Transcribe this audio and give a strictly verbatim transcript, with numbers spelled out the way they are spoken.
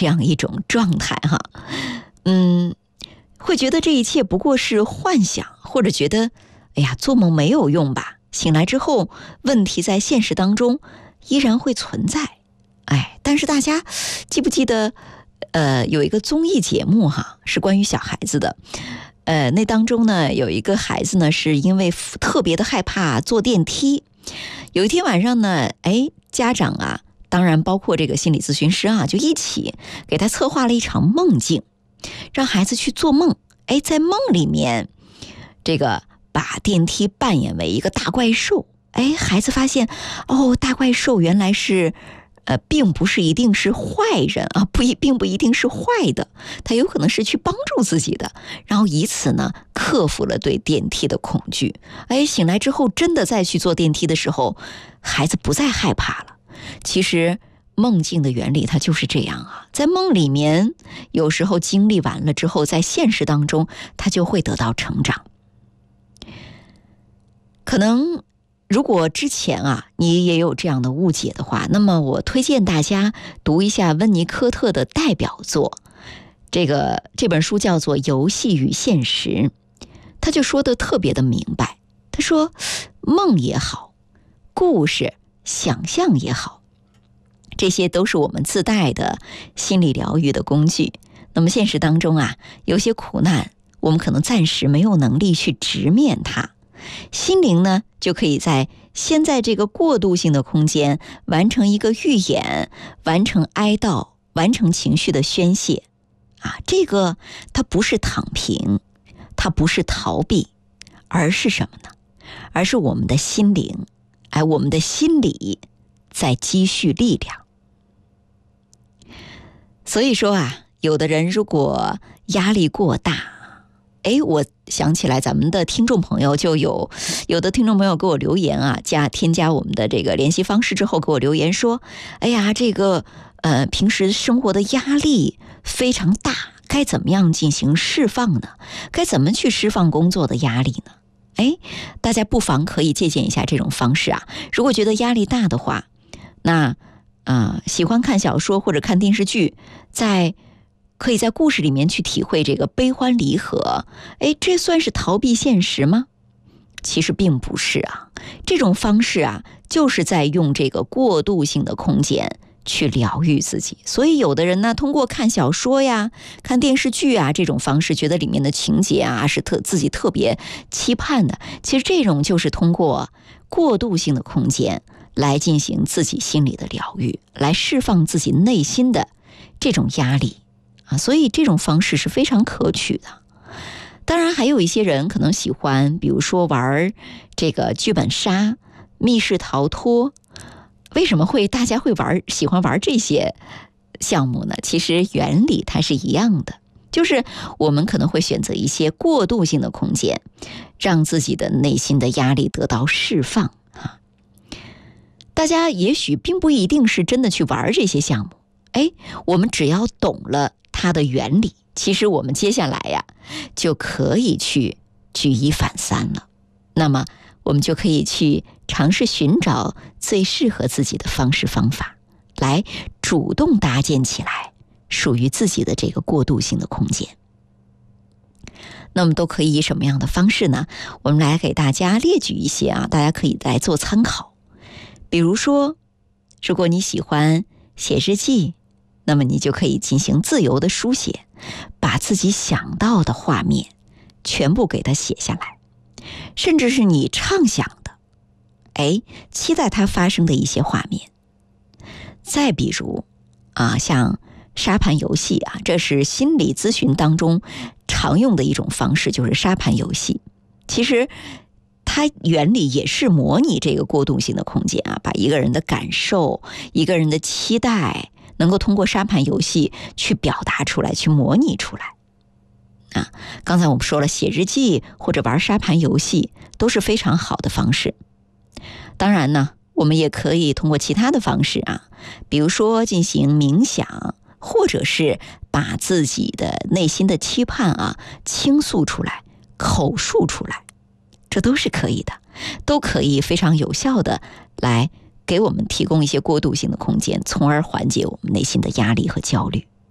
这样一种状态哈，嗯，会觉得这一切不过是幻想，或者觉得哎呀做梦没有用吧，醒来之后问题在现实当中依然会存在。哎，但是大家记不记得呃有一个综艺节目哈，是关于小孩子的，呃那当中呢有一个孩子呢是因为特别的害怕坐电梯，有一天晚上呢，哎家长啊，当然包括这个心理咨询师啊，就一起给他策划了一场梦境，让孩子去做梦。哎，在梦里面这个把电梯扮演为一个大怪兽，哎，孩子发现哦，大怪兽原来是呃，并不是一定是坏人啊，不一并不一定是坏的，他有可能是去帮助自己的，然后以此呢克服了对电梯的恐惧。哎，醒来之后真的再去坐电梯的时候，孩子不再害怕了。其实梦境的原理它就是这样啊，在梦里面有时候经历完了之后，在现实当中他就会得到成长。可能如果之前啊你也有这样的误解的话，那么我推荐大家读一下温尼科特的代表作，这个这本书叫做《游戏与现实》，他就说的特别的明白。他说梦也好，故事想象也好，这些都是我们自带的心理疗愈的工具。那么现实当中啊，有些苦难我们可能暂时没有能力去直面它，心灵呢就可以在现在这个过渡性的空间完成一个预演，完成哀悼，完成情绪的宣泄啊。这个它不是躺平，它不是逃避，而是什么呢？而是我们的心灵，哎，我们的心理在积蓄力量。所以说啊，有的人如果压力过大，哎，我想起来咱们的听众朋友就有有的听众朋友给我留言啊，加添加我们的这个联系方式之后给我留言说，哎呀，这个呃平时生活的压力非常大，该怎么样进行释放呢？该怎么去释放工作的压力呢？哎，大家不妨可以借鉴一下这种方式啊。如果觉得压力大的话，那啊、呃，喜欢看小说或者看电视剧，在可以在故事里面去体会这个悲欢离合，哎，这算是逃避现实吗？其实并不是啊，这种方式啊，就是在用这个过渡性的空间去疗愈自己。所以有的人呢，通过看小说呀、看电视剧啊这种方式，觉得里面的情节啊是特自己特别期盼的。其实这种就是通过过渡性的空间来进行自己心理的疗愈，来释放自己内心的这种压力啊。所以这种方式是非常可取的。当然还有一些人可能喜欢，比如说玩这个剧本杀、密室逃脱。为什么会大家会玩喜欢玩这些项目呢？其实原理它是一样的，就是我们可能会选择一些过渡性的空间，让自己的内心的压力得到释放啊。大家也许并不一定是真的去玩这些项目，哎，我们只要懂了它的原理，其实我们接下来呀就可以去举一反三了。那么我们就可以去尝试寻找最适合自己的方式方法，来主动搭建起来属于自己的这个过渡性的空间。那么都可以以什么样的方式呢？我们来给大家列举一些啊，大家可以来做参考。比如说，如果你喜欢写日记，那么你就可以进行自由的书写，把自己想到的画面全部给它写下来，甚至是你畅想的，哎，期待它发生的一些画面。再比如啊，像沙盘游戏啊，这是心理咨询当中常用的一种方式，就是沙盘游戏。其实它原理也是模拟这个过渡性的空间啊，把一个人的感受、一个人的期待，能够通过沙盘游戏去表达出来，去模拟出来。啊，刚才我们说了，写日记或者玩沙盘游戏都是非常好的方式。当然呢，我们也可以通过其他的方式啊，比如说进行冥想，或者是把自己的内心的期盼啊倾诉出来，口述出来，这都是可以的，都可以非常有效的来给我们提供一些过渡性的空间，从而缓解我们内心的压力和焦虑。